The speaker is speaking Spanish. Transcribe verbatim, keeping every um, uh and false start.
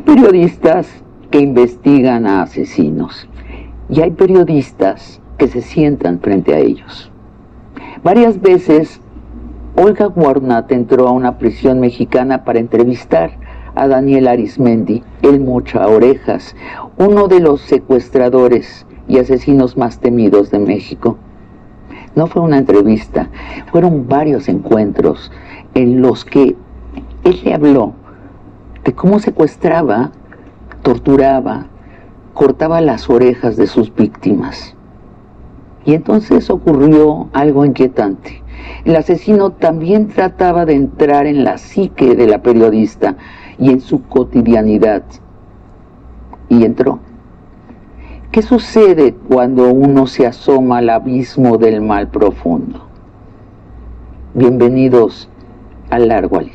periodistas que investigan a asesinos y hay periodistas que se sientan frente a ellos. Varias veces Olga Warnat entró a una prisión mexicana para entrevistar a Daniel Arismendi, el Mocha Orejas, uno de los secuestradores y asesinos más temidos de México. No fue una entrevista, fueron varios encuentros en los que él le habló de cómo secuestraba, torturaba, cortaba las orejas de sus víctimas. Y entonces ocurrió algo inquietante. El asesino también trataba de entrar en la psique de la periodista y en su cotidianidad. Y entró. ¿Qué sucede cuando uno se asoma al abismo del mal profundo? Bienvenidos al Largo Aliento.